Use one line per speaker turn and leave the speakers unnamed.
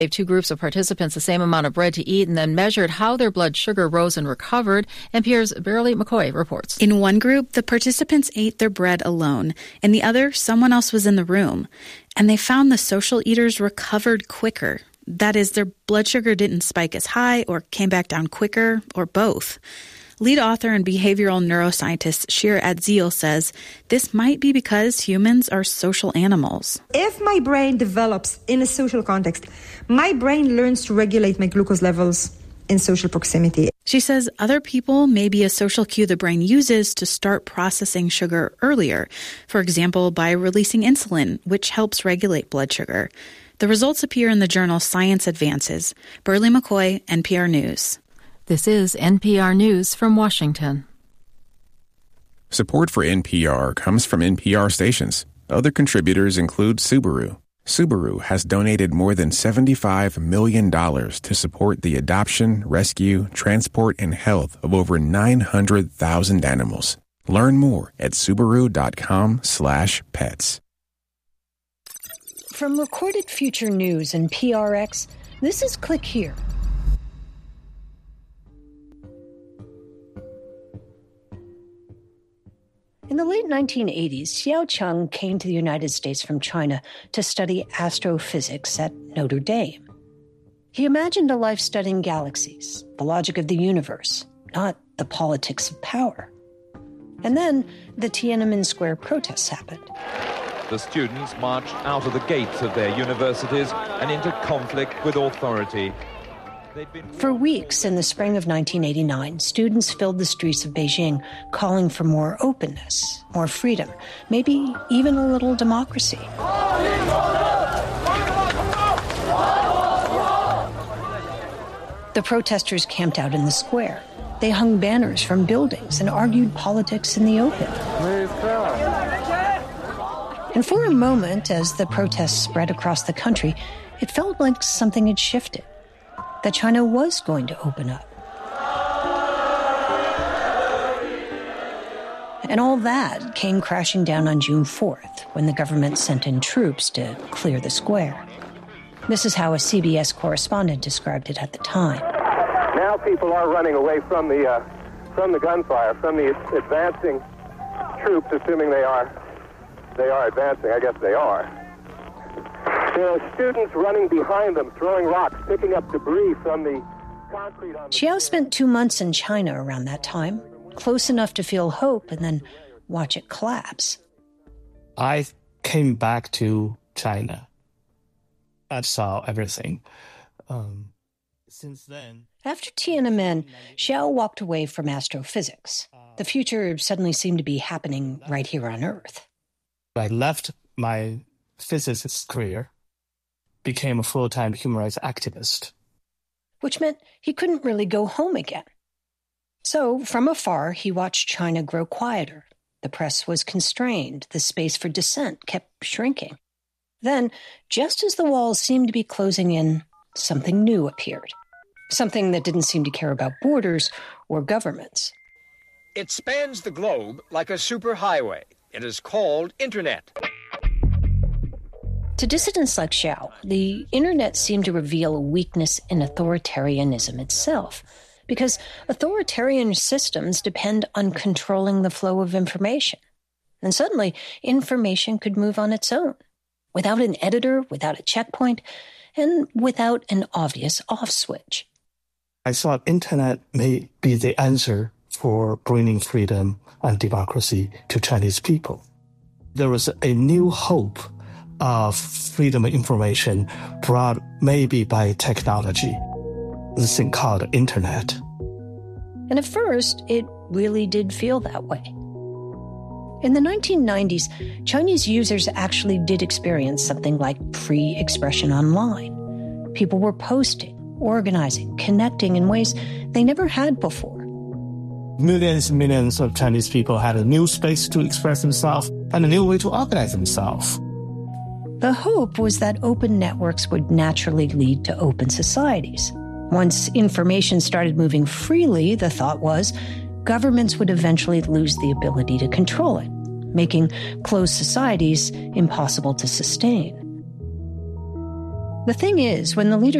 Gave two groups of participants the same amount of bread to eat and then measured how their blood sugar rose and recovered. NPR's Beverly McCoy reports.
In one group, the participants ate their bread alone. In the other, someone else was in the room. And they found the social eaters recovered quicker. That is, their blood sugar didn't spike as high or came back down quicker, or both. Lead author and behavioral neuroscientist Shira Adzil says this might be because humans are social animals.
If my brain develops in a social context, my brain learns to regulate my glucose levels in social proximity.
She says other people may be a social cue the brain uses to start processing sugar earlier, for example, by releasing insulin, which helps regulate blood sugar. The results appear in the journal Science Advances. Beverly McCoy, NPR News.
This is NPR News from Washington.
Support for NPR comes from NPR stations. Other contributors include Subaru. Subaru has donated more than $75 million to support the adoption, rescue, transport, and health of over 900,000 animals. Learn more at Subaru.com/pets.
From Recorded Future News and PRX, this is Click Here. In the late 1980s, Xiao Cheng came to the United States from China to study astrophysics at Notre Dame. He imagined a life studying galaxies, the logic of the universe, not the politics of power. And then the Tiananmen Square protests happened.
The students marched out of the gates of their universities and into conflict with authority.
For weeks in the spring of 1989, students filled the streets of Beijing calling for more openness, more freedom, maybe even a little democracy. The protesters camped out in the square. They hung banners from buildings and argued politics in the open. And for a moment, as the protests spread across the country, it felt like something had shifted. That China was going to open up. And all that came crashing down on June 4th, when the government sent in troops to clear the square. This is how a CBS correspondent described it at the time.
Now people are running away from the gunfire, from the advancing troops, assuming they are advancing. I guess they are. There are students running behind them, throwing rocks, picking up debris from the concrete on the...
Xiao spent 2 months in China around that time, close enough to feel hope and then watch it collapse.
I came back to China. I saw everything. Since then...
After Tiananmen, Xiao walked away from astrophysics. The future suddenly seemed to be happening right here on Earth.
I left my physicist career, became a full-time human rights activist.
Which meant he couldn't really go home again. So, from afar, he watched China grow quieter. The press was constrained. The space for dissent kept shrinking. Then, just as the walls seemed to be closing in, something new appeared. Something that didn't seem to care about borders or governments.
It spans the globe like a superhighway. It is called Internet.
To dissidents like Xiao, the internet seemed to reveal a weakness in authoritarianism itself, because authoritarian systems depend on controlling the flow of information. And suddenly, information could move on its own, without an editor, without a checkpoint, and without an obvious off switch.
I thought internet may be the answer for bringing freedom and democracy to Chinese people. There was a new hope of freedom of information brought maybe by technology, this thing called internet.
And at first, it really did feel that way. In the 1990s, Chinese users actually did experience something like free expression online. People were posting, organizing, connecting in ways they never had before.
Millions and millions of Chinese people had a new space to express themselves and a new way to organize themselves.
The hope was that open networks would naturally lead to open societies. Once information started moving freely, the thought was, governments would eventually lose the ability to control it, making closed societies impossible to sustain. The thing is, when the leadership